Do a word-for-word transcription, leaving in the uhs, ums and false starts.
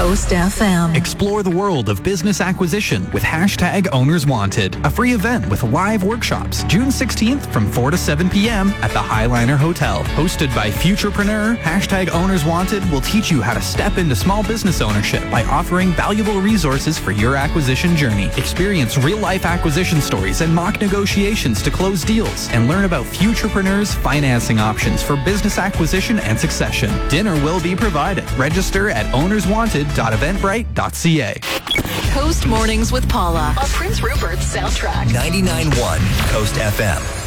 Coast F M. Explore the world of business acquisition with hashtag Owners Wanted, a free event with live workshops June sixteenth from four to seven p.m. at the Highliner Hotel. Hosted by Futurepreneur, hashtag Owners Wanted will teach you how to step into small business ownership by offering valuable resources for your acquisition journey. Experience real-life acquisition stories and mock negotiations to close deals, and learn about Futurepreneur's financing options for business acquisition and succession. Dinner will be provided. Register at owners wanted dot eventbrite dot c a. Coast Mornings with Paula, a Prince Rupert soundtrack. ninety-nine point one Coast F M.